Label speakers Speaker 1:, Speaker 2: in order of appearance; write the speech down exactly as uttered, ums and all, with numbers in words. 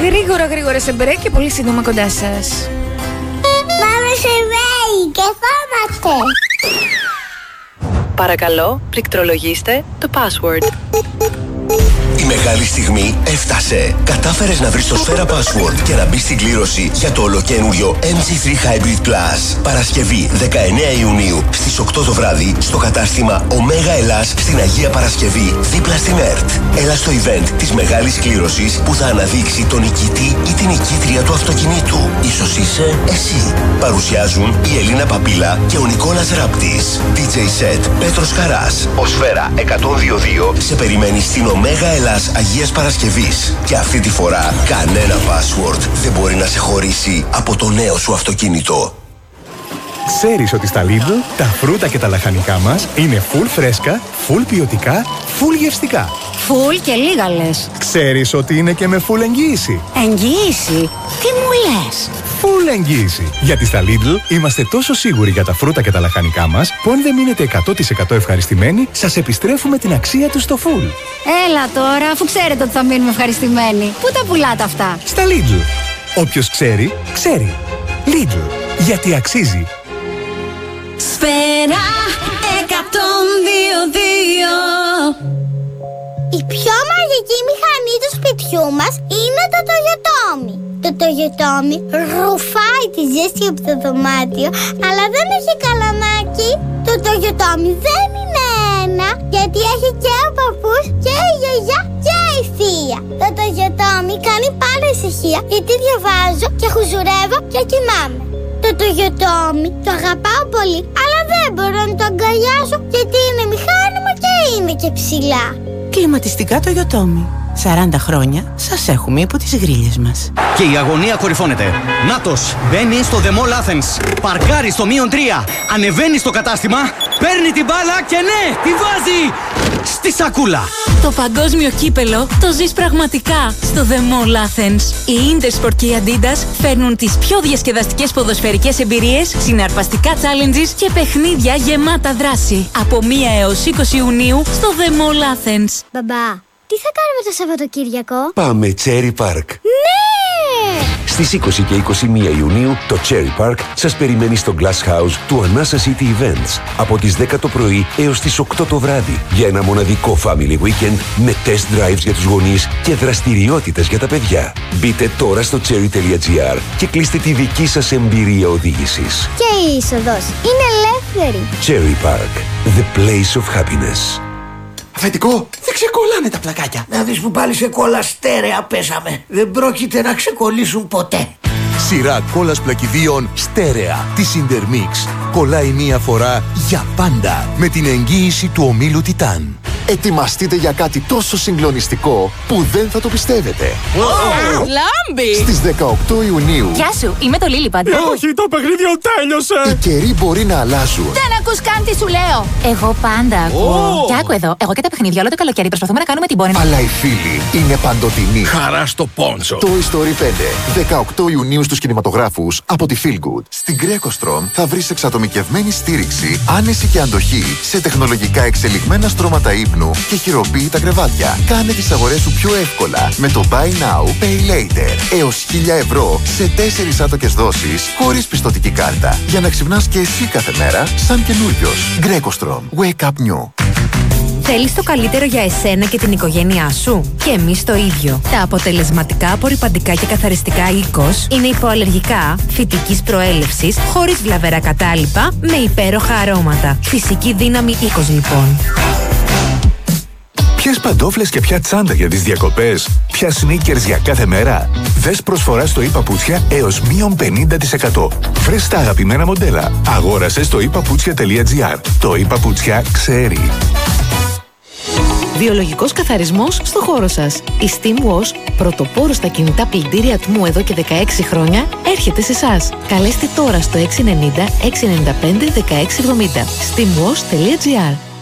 Speaker 1: Γρήγορα γρήγορα σε μπρέκ και πολύ σύντομα κοντά σας.
Speaker 2: Πάμε σε βέι και φάμαστε.
Speaker 3: Παρακαλώ, πληκτρολογήστε το password.
Speaker 4: Η μεγάλη στιγμή έφτασε. Κατάφερες να βρεις το Σφαίρα Password και να μπεις στην κλήρωση για το ολοκαίνουργιο εμ τζι θρι Hybrid Plus. Παρασκευή δεκαεννέα Ιουνίου στις οκτώ το βράδυ στο κατάστημα Ωμέγα Ελλάς στην Αγία Παρασκευή δίπλα στην ΕΡΤ. Έλα στο event της μεγάλης κλήρωσης που θα αναδείξει τον νικητή ή την νικήτρια του αυτοκινήτου. Ίσως είσαι εσύ. Παρουσιάζουν η Ελίνα Παπίλα και ο Νικόλας Ράπτης. ντι τζέι Set Πέτρος Χαράς. Ο Σφαίρα εκατόν δύο δύο σε περιμένει στην Ωμέγα Ελλάς Αγίας Παρασκευής. Και αυτή τη φορά κανένα password δεν μπορεί να σε χωρίσει από το νέο σου αυτοκίνητο.
Speaker 5: Ξέρεις ότι στα Lidl τα φρούτα και τα λαχανικά μας είναι full φρέσκα, full ποιοτικά, full γευστικά.
Speaker 1: Φουλ και λίγα λες.
Speaker 5: Ξέρεις ότι είναι και με full εγγύηση.
Speaker 1: Εγγύηση? Τι μου λες?
Speaker 5: Full εγγύηση. Γιατί στα Lidl είμαστε τόσο σίγουροι για τα φρούτα και τα λαχανικά μας που αν δεν μείνετε εκατό τοις εκατό ευχαριστημένοι, σας επιστρέφουμε την αξία του στο full.
Speaker 1: Έλα τώρα, αφού ξέρετε ότι θα μείνουμε ευχαριστημένοι. Πού τα πουλάτε αυτά?
Speaker 5: Στα Lidl. Όποιος ξέρει, ξέρει. Lidl. Γιατί αξίζει.
Speaker 1: Σφαίρα εκατόν δύο δύο.
Speaker 2: Η πιο μαγική μηχανή του σπιτιού μας είναι το Toyotomi. Το Toyotomi ρουφάει τη ζέστη από το δωμάτιο, αλλά δεν έχει καλαμάκι. Το Toyotomi δεν είναι ένα, γιατί έχει και ο παππούς και η γιαγιά και η θεία. Το Toyotomi κάνει πάντα ησυχία, γιατί διαβάζω και χουζουρεύω και κοιμάμαι. Το Toyotomi το αγαπάω πολύ, αλλά δεν μπορώ να το αγκαλιάσω, γιατί είναι μηχάνημα και είναι και ψηλά.
Speaker 6: Κλιματιστικά Toyotomi. σαράντα χρόνια σας έχουμε υπό τις γρίλες μας.
Speaker 7: Και η αγωνία κορυφώνεται. Νάτος μπαίνει στο The Mall Athens. Παρκάρει στο μείον τρία. Ανεβαίνει στο κατάστημα. Παίρνει την μπάλα και ναι, τη βάζει στη σακούλα.
Speaker 8: Το παγκόσμιο κύπελο το ζεις πραγματικά στο The Mall Athens. Η Intersport και η Adidas φέρνουν τις πιο διασκεδαστικές ποδοσφαιρικές εμπειρίες, συναρπαστικά challenges και παιχνίδια γεμάτα δράση. Από μία έως είκοσι Ιουνίου στο The Mall Athens.
Speaker 2: Μπαμπά, τι θα κάνουμε το Σαββατοκύριακο?
Speaker 9: Πάμε Cherry Park.
Speaker 2: Ναι!
Speaker 9: Στις είκοσι και είκοσι μία Ιουνίου το Cherry Park σας περιμένει στο Glass House του Anasa City Events από τις δέκα το πρωί έως τις οκτώ το βράδυ για ένα μοναδικό family weekend με test drives για τους γονείς και δραστηριότητες για τα παιδιά. Μπείτε τώρα στο cherry τελεία gr και κλείστε τη δική σας εμπειρία οδήγησης.
Speaker 2: Και η είσοδος είναι ελεύθερη.
Speaker 9: Cherry Park, the place of happiness.
Speaker 10: Αφεντικό, δεν ξεκολλάνε τα πλακάκια.
Speaker 11: Να δεις που πάλι σε κόλλα στέρεα πέσαμε. Δεν πρόκειται να ξεκολλήσουν ποτέ.
Speaker 12: Σειρά κόλλας πλακιδίων στέρεα της Intermix. Κολλάει μία φορά για πάντα με την εγγύηση του ομίλου Τιτάν.
Speaker 13: Ετοιμαστείτε για κάτι τόσο συγκλονιστικό που δεν θα το πιστεύετε.
Speaker 8: Oh, Λάμπη!
Speaker 13: Στις δεκαοκτώ Ιουνίου.
Speaker 8: Γεια σου, είμαι το Λίλιπαντ.
Speaker 5: Όχι, το παιχνίδι τέλειωσε.
Speaker 13: Οι καιροί μπορεί να αλλάζουν.
Speaker 8: Δεν ακούς καν τι σου λέω. Εγώ πάντα ακούω. Και άκου εδώ, εγώ και τα παιχνίδια όλο το καλοκαίρι προσπαθούμε να κάνουμε την πόνη.
Speaker 13: Αλλά οι φίλοι είναι παντοτινοί.
Speaker 12: Χαρά στο πόντσο.
Speaker 13: Toy Story πέντε. δεκαοκτώ Ιουνίου στους κινηματογράφους από τη Feel Good. Στην Greco-Strom θα βρεις εξατομικευμένη στήριξη, άνεση και αντοχή σε τεχνολογικά εξελιγμένα στρώματα ύπνου και χειροποίητα κρεβάτια. Κάνε τις αγορές σου πιο εύκολα με το Buy Now, Pay Later. Έως χίλια ευρώ σε τέσσερις άτοκες δόσεις χωρίς πιστωτική κάρτα. Για να ξυπνάς και εσύ κάθε μέρα σαν καινούριος. Greco-Strom. Wake up new.
Speaker 14: Θέλεις το καλύτερο για εσένα και την οικογένειά σου? Και εμείς το ίδιο. Τα αποτελεσματικά απορρυπαντικά και καθαριστικά οίκος είναι υποαλλεργικά, φυτικής προέλευσης, χωρίς βλαβερά κατάλοιπα, με υπέροχα αρώματα. Φυσική δύναμη οίκος λοιπόν.
Speaker 12: Ποιες παντόφλες και ποια τσάντα για τις διακοπές? Ποια sneakers για κάθε μέρα? Δες προσφορά στο iPaputsια έως μείον πενήντα τοις εκατό. Βρες τα αγαπημένα μοντέλα. Αγόρασε στο iPaputsια τελεία gr. Το iPaputsια ξέρει.
Speaker 15: Βιολογικός καθαρισμός στο χώρο σας. Η Steam Wash, πρωτοπόρος στα κινητά πλυντήρια ατμού εδώ και δεκαέξι χρόνια, έρχεται σε εσάς. Καλέστε τώρα στο έξι εννιά μηδέν έξι εννιά πέντε ένα έξι εβδομήντα. steam wash τελεία gr.